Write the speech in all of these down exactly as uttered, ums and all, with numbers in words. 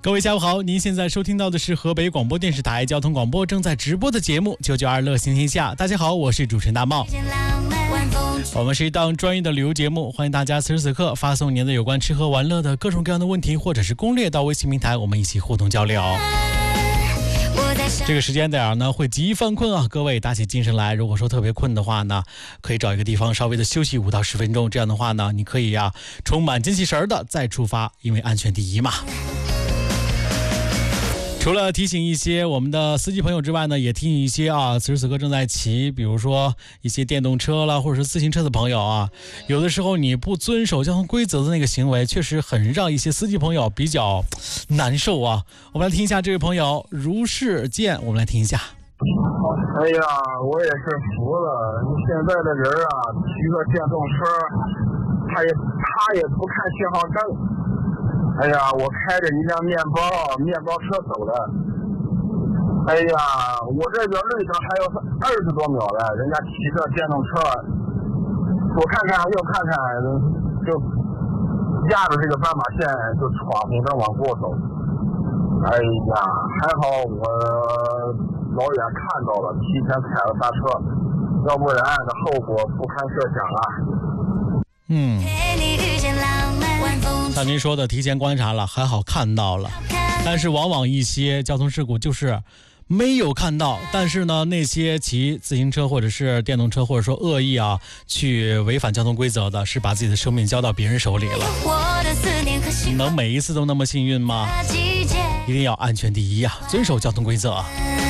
各位下午好，您现在收听到的是河北广播电视台交通广播正在直播的节目九九二乐行天下。大家好，我是主持人大茂。我们是一档专业的旅游节目，欢迎大家此时此刻发送您的有关吃喝玩乐的各种各样的问题或者是攻略到微信平台，我们一起互动交流。这个时间点呢会极易犯困啊，各位打起精神来。如果说特别困的话呢，可以找一个地方稍微的休息五到十分钟，这样的话呢，你可以呀、啊、充满精气神的再出发，因为安全第一嘛。除了提醒一些我们的司机朋友之外呢，也提醒一些啊，此时此刻正在骑，比如说一些电动车啦，或者是自行车的朋友啊，有的时候你不遵守交通规则的那个行为，确实很让一些司机朋友比较难受啊。我们来听一下这位朋友如是见，我们来听一下。 哎呀，我也是服了，现在的人啊，骑个电动车，他也他也不看信号灯。哎呀，我开着一辆面包面包车走了。哎呀，我这个路上还有二十多秒了，人家骑着电动车，左看看右看看，就压着这个斑马线就闯红灯往过走。哎呀，还好我老远看到了，提前踩了刹车，要不然这后果不堪设想啊。 嗯，像您说的提前观察了，还好看到了，但是往往一些交通事故就是没有看到，但是呢那些骑自行车或者是电动车或者说恶意啊去违反交通规则的，是把自己的生命交到别人手里了。能每一次都那么幸运吗？一定要安全第一啊，遵守交通规则。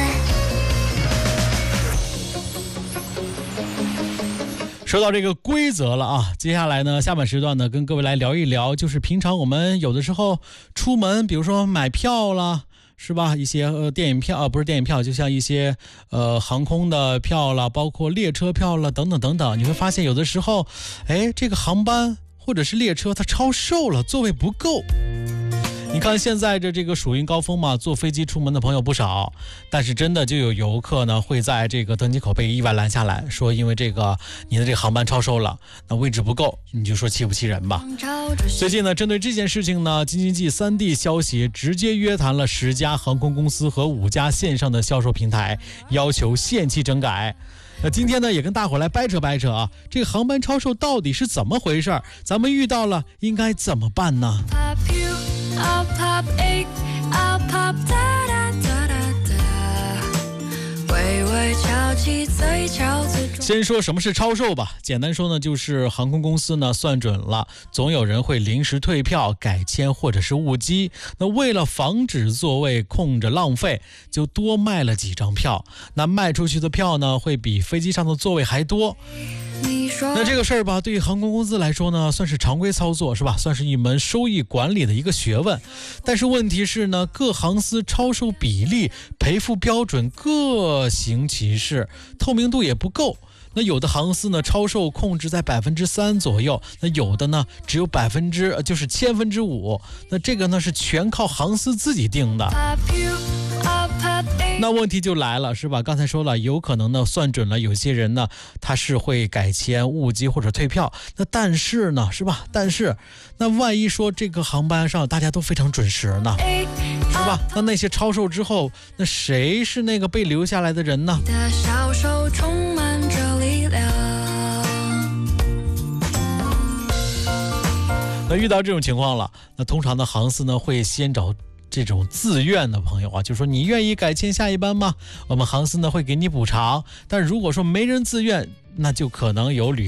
说到这个规则了啊，接下来呢，下半时段呢，跟各位来聊一聊，就是平常我们有的时候出门，比如说买票啦，是吧？一些呃电影票啊，不是电影票，就像一些呃航空的票啦，包括列车票啦，等等等等，你会发现有的时候，哎，这个航班或者是列车它超售了，座位不够。你看现在的这个暑运高峰嘛，坐飞机出门的朋友不少，但是真的就有游客呢会在这个登机口被意外拦下来，说因为这个你的这个航班超售了，那位置不够，你就说气不气人吧。最近呢，针对这件事情呢，京津冀三地消息直接约谈了十家航空公司和五家线上的销售平台，要求限期整改。那今天呢，也跟大伙来掰扯掰扯啊，这个航班超售到底是怎么回事？咱们遇到了应该怎么办呢？I'll pop eight, I'll pop da da da da da， 微微翘起嘴角最重。先说什么是超售吧，简单说呢，就是航空公司呢算准了，总有人会临时退票、改签或者是误机。那为了防止座位空着浪费，就多卖了几张票。那卖出去的票呢，会比飞机上的座位还多。那这个事儿吧，对于航空公司来说呢，算是常规操作，是吧？算是一门收益管理的一个学问。但是问题是呢，各航司超售比例、赔付标准各行其事，透明度也不够。那有的航司呢，超售控制在百分之三左右，那有的呢只有百分之就是千分之五。那这个呢是全靠航司自己定的。那问题就来了，是吧？刚才说了，有可能呢算准了，有些人呢他是会改签、误机或者退票。那但是呢，是吧？但是那万一说这个航班上大家都非常准时呢，是吧？那那些超售之后，那谁是那个被留下来的人呢？那遇到这种情况了，那通常的航司呢会先找这种自愿的朋友啊，就说你愿意改签下一班吗？我们航司呢会给你补偿。但如果说没人自愿，那就可能有旅